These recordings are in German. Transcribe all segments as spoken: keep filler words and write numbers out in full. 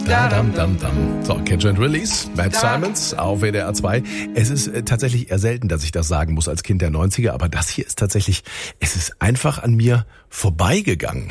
Da, dam, dam, dam. So, Catch and Release, Matt Simons auf W D R zwei. Es ist äh, tatsächlich eher selten, dass ich das sagen muss als Kind der neunziger, aber das hier ist tatsächlich, es ist einfach an mir vorbeigegangen.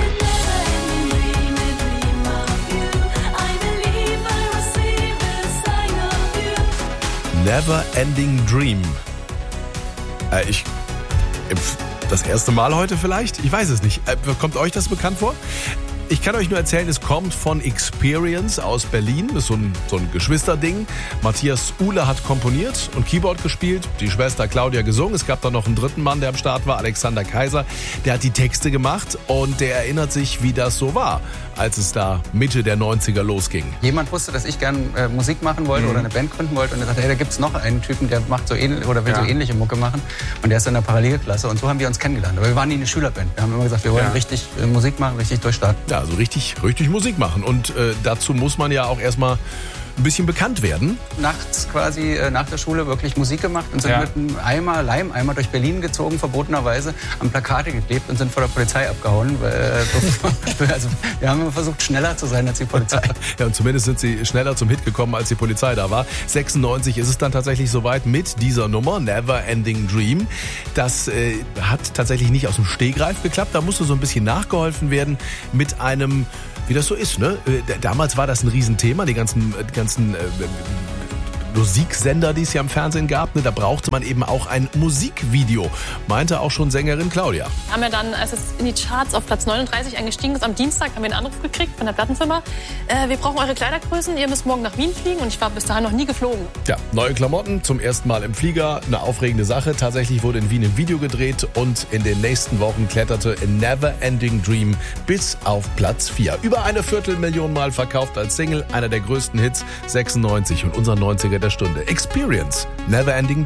Never Ending Dream. Äh, ich... Das erste Mal heute vielleicht? Ich weiß es nicht. Äh, kommt euch das bekannt vor? Ich kann euch nur erzählen, es kommt von Experience aus Berlin. Das ist so ein, so ein Geschwisterding. Matthias Uhle hat komponiert und Keyboard gespielt. Die Schwester Claudia gesungen. Es gab da noch einen dritten Mann, der am Start war, Alexander Kaiser. Der hat die Texte gemacht und der erinnert sich, wie das so war, als es da Mitte der neunziger losging. Jemand wusste, dass ich gern äh, Musik machen wollte mhm. oder eine Band gründen wollte. Und er sagte, hey, da gibt's noch einen Typen, der macht so ähnlich oder will ja. so ähnliche Mucke machen. Und der ist in der Parallelklasse. Und so haben wir uns kennengelernt. Aber wir waren nie eine Schülerband. Wir haben immer gesagt, wir wollen ja. richtig äh, Musik machen, richtig durchstarten. Ja, also richtig, richtig Musik machen. Und äh, dazu muss man ja auch erstmal ein bisschen bekannt werden. Nachts quasi äh, nach der Schule wirklich Musik gemacht und sind ja. mit einem Eimer, Leimeimer durch Berlin gezogen, verbotenerweise, haben Plakate geklebt und sind vor der Polizei abgehauen. Äh, also, wir haben immer versucht, schneller zu sein als die Polizei. Ja, und zumindest sind sie schneller zum Hit gekommen, als die Polizei da war. sechsundneunzig ist es dann tatsächlich soweit mit dieser Nummer, Never Ending Dream. Das äh, hat tatsächlich nicht aus dem Stegreif geklappt. Da musste so ein bisschen nachgeholfen werden mit einem, wie das so ist, ne? Damals war das ein Riesenthema, die ganzen, die ganzen äh, Musiksender, die es ja im Fernsehen gab, ne? Da brauchte man eben auch ein Musikvideo, meinte auch schon Sängerin Claudia. Wir haben ja dann, als es in die Charts auf Platz neununddreißig eingestiegen ist, am Dienstag haben wir einen Anruf gekriegt von der Plattenfirma. Äh, wir brauchen eure Kleidergrößen, ihr müsst morgen nach Wien fliegen, und ich war bis dahin noch nie geflogen. Ja, neue Klamotten, zum ersten Mal im Flieger, eine aufregende Sache. Tatsächlich wurde in Wien ein Video gedreht und in den nächsten Wochen kletterte A Never Ending Dream bis auf Platz vier. Über eine Viertelmillion Mal verkauft als Single, einer der größten Hits, sechsundneunzig und unser neunziger der Stunde. Experience, Never Ending Dream.